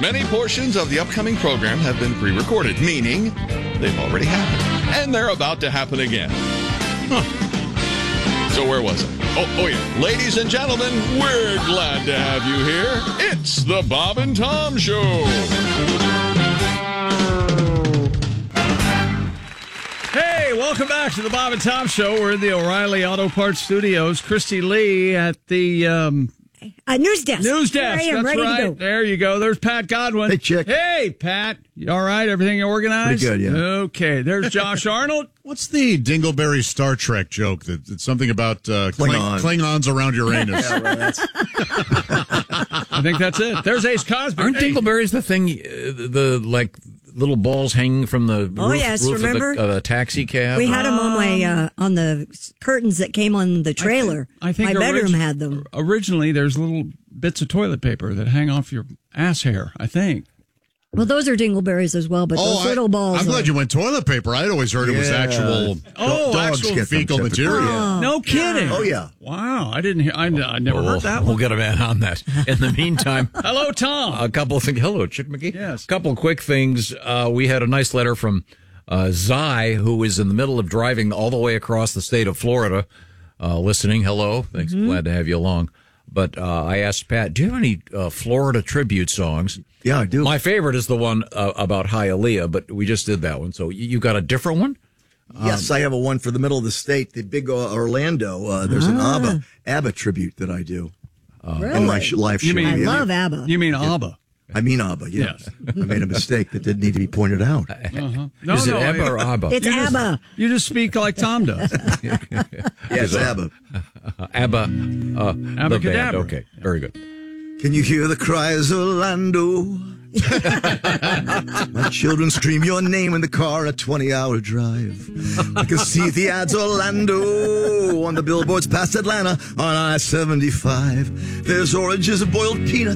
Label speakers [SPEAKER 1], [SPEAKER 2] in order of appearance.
[SPEAKER 1] Many portions of the upcoming program have been pre-recorded, meaning they've already happened. And they're about to happen again. So where was I? Oh yeah. Ladies and gentlemen, we're glad to have you here. It's the Bob and Tom Show.
[SPEAKER 2] Hey, welcome back to the Bob and Tom Show. We're in the O'Reilly Auto Parts Studios. Christy Lee at the
[SPEAKER 3] news desk.
[SPEAKER 2] News desk.
[SPEAKER 3] I am
[SPEAKER 2] That's
[SPEAKER 3] ready
[SPEAKER 2] right.
[SPEAKER 3] to go.
[SPEAKER 2] There you go. There's Pat Godwin.
[SPEAKER 4] Hey, chick.
[SPEAKER 2] Hey, Pat. You all right? Everything organized?
[SPEAKER 4] Pretty good, yeah.
[SPEAKER 2] Okay. There's Josh Arnold.
[SPEAKER 5] What's the Dingleberry Star Trek joke? That it's something about Klingons around Uranus.
[SPEAKER 4] Yeah, right,
[SPEAKER 2] I think that's it. There's Ace Cosby.
[SPEAKER 6] Aren't dingleberries the thing, the little balls hanging from the roof
[SPEAKER 3] remember?
[SPEAKER 6] of the taxi cab?
[SPEAKER 3] We had them on the curtains that came on the trailer.
[SPEAKER 2] I think
[SPEAKER 3] my bedroom had them.
[SPEAKER 2] Originally, there's little bits of toilet paper that hang off your ass hair, I think.
[SPEAKER 3] Well, those are dingleberries as well, but those little balls.
[SPEAKER 5] I'm glad you went toilet paper. I'd always heard it was actual
[SPEAKER 4] dogs get
[SPEAKER 5] fecal
[SPEAKER 4] them
[SPEAKER 5] material.
[SPEAKER 3] Oh,
[SPEAKER 2] No kidding.
[SPEAKER 4] Oh, yeah.
[SPEAKER 2] Wow. I didn't hear. I never heard that
[SPEAKER 6] We'll
[SPEAKER 2] one.
[SPEAKER 6] get a man on that. In the meantime,
[SPEAKER 2] Hello, Tom.
[SPEAKER 6] a couple of things. Hello, Chick McGee.
[SPEAKER 2] Yes.
[SPEAKER 6] A couple of quick things. We had a nice letter from Zai, who is in the middle of driving all the way across the state of Florida, listening. Hello. Thanks. Glad to have you along. But I asked Pat, do you have any Florida tribute songs?
[SPEAKER 4] Yeah, I do.
[SPEAKER 6] My favorite is the one about Hialeah, but we just did that one. So you got a different one?
[SPEAKER 4] Yes, I have a one for the middle of the state, the big Orlando. There's an ABBA tribute that I do in my live show.
[SPEAKER 3] I love ABBA.
[SPEAKER 2] You mean ABBA?
[SPEAKER 4] I mean ABBA, yes. I made a mistake that didn't need to be pointed out.
[SPEAKER 2] No,
[SPEAKER 6] Is it ABBA or ABBA?
[SPEAKER 3] It's ABBA.
[SPEAKER 2] You just speak like Tom does.
[SPEAKER 4] Yes, ABBA.
[SPEAKER 6] ABBA. The band.
[SPEAKER 2] Abracadabra.
[SPEAKER 6] Okay, very good.
[SPEAKER 4] Can you hear the cries of Orlando? My children scream your name in the car, a 20-hour drive. I can see the ads Orlando on the billboards past Atlanta on I-75. There's oranges and boiled peanuts